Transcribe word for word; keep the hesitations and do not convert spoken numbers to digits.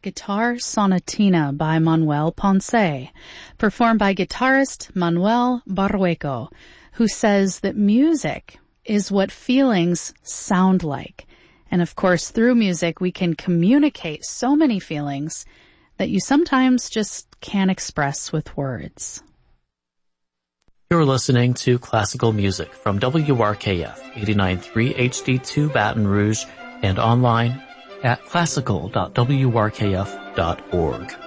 Guitar Sonatina by Manuel Ponce, performed by guitarist Manuel Barrueco, who says that music is what feelings sound like. And of course, through music, we can communicate so many feelings that you sometimes just can't express with words. You're listening to classical music from W R K F eighty-nine point three H D two Baton Rouge and online at classical dot w r k f dot org.